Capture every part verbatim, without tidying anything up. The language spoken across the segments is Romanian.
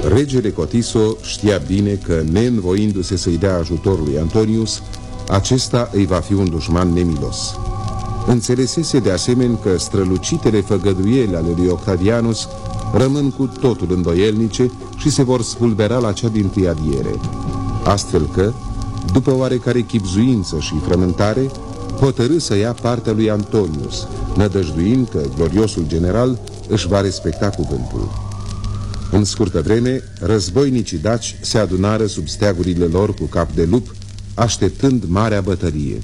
Regele Cotiso știa bine că, neînvoindu-se să-i dea ajutor lui Antonius, acesta îi va fi un dușman nemilos. Înțelesese de asemenea că strălucitele făgăduieli ale lui Octavianus rămân cu totul îndoielnice și se vor spulbera la cea dintâi adiere. Astfel că, după oarecare chibzuință și frământare, hotărâ să ia partea lui Antonius, nădăjduind că gloriosul general își va respecta cuvântul. În scurtă vreme, războinicii daci se adunară sub steagurile lor cu cap de lup, așteptând marea bătălie.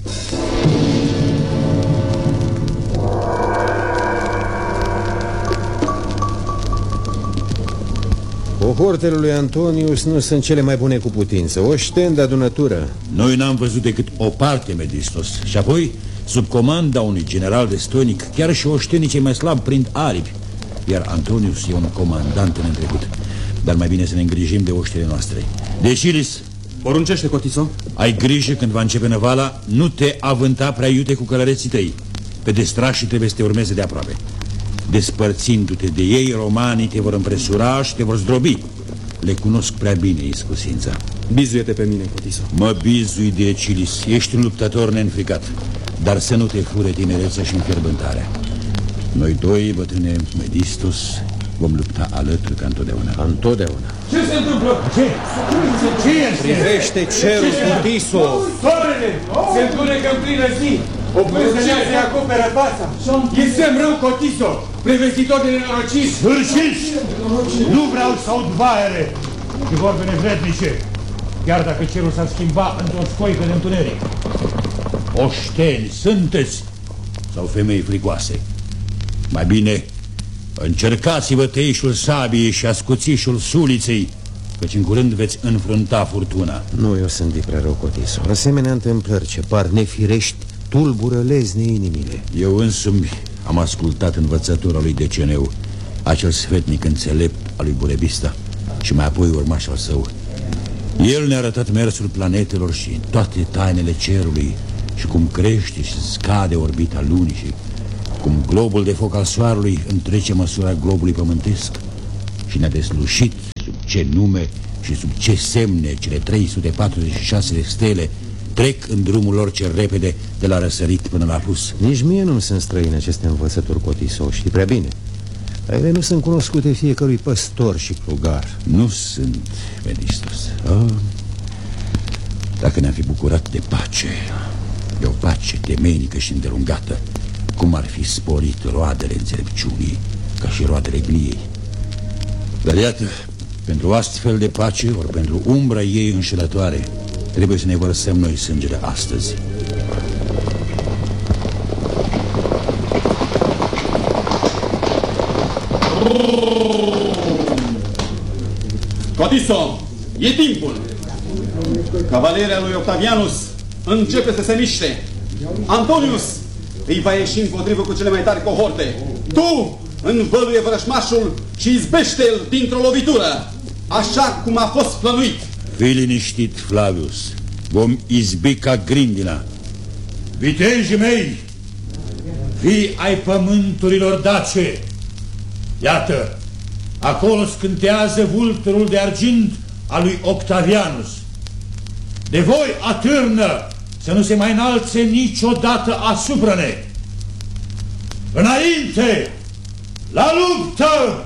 Cohortele lui Antonius nu sunt cele mai bune cu putință. Oșteni de adunătură. Noi n-am văzut decât o parte, Medistos. Și apoi, sub comanda unui general destoinic, chiar și oștenii cei mai slabi prind aripi. Iar Antonius e un comandant în trecut. Dar mai bine să ne îngrijim de oștile noastre. Decilis, poruncește, Cotiso. Ai grijă când va începe năvala, nu te avânta prea iute cu călăreții tăi. Pe destrașii trebuie să te urmeze de aproape. Despărțindu-te de ei, romanii te vor împresura și te vor zdrobi. Le cunosc prea bine iscusința. Bizuie-te pe mine, Cotiso. Mă bizui, Decilis. Ești un luptător neînfricat, dar să nu te fure tinerețea și înfierbântarea. Noi doi, bătrâne Medistos, vom lupta alături ca întotdeauna. Ca întotdeauna. Ce se întâmplă? Ce? Ce este? Privește cerul, Cotiso! Soarele! Se întunecă în plină zi! O pârzănea se acoperă fața! E semn rău, Cotiso! Prevestitor de nenorociri! Sfârșiți! Nu vreau să aud vaere și vorbe nevrednice, chiar dacă cerul s-ar schimba într-o scoică de întuneric. Oșteni sunteți sau femei fricoase? Mai bine încercați-vă teișul sabiei și ascuțișul suliței, căci în curând veți înfrunta furtuna. Nu eu sunt prea rău, Cotiso. Asemenea întâmplări ce par nefirești tulbură lezne inimile. Eu însumi am ascultat învățătura lui Deceneu, acel sfetnic înțelept al lui Burebista, și mai apoi urmaș al său. El ne-a arătat mersul planetelor și toate tainele cerului, și cum crește și scade orbita lunii, și cum globul de foc al soarelui întrece măsura globului pământesc, și ne-a deslușit sub ce nume și sub ce semne cele trei sute patruzeci și șase de stele trec în drumul lor cel repede de la răsărit până la apus. Nici mie nu-mi sunt străine aceste învățături, Cotiso, știi prea bine. Dar ele nu sunt cunoscute fiecărui păstor și plugar. Nu sunt, Medistos. Oh, dacă ne-am fi bucurat de pace, de o pace temenică și îndelungată, cum ar fi sporit roadele înțelepciunii, ca și roadele gliei. Dar iată, pentru astfel de pace, ori pentru umbra ei înșelătoare, trebuie să ne vărsăm noi sângele astăzi. Cotiso, e timpul. Cavaleria lui Octavianus începe să se miște. Antonius îi va ieși împotrivă cu cele mai tari cohorte. Tu învăluie vrășmașul și izbește-l dintr-o lovitură, așa cum a fost plănuit. Fii liniștit, Flavius. Vom izbi ca grindina. Vitejii mei, fii ai pământurilor dace, iată, acolo scântează vulturul de argint al lui Octavianus. De voi atârnă să nu se mai înalțe niciodată asupra-ne. Înainte, la luptă!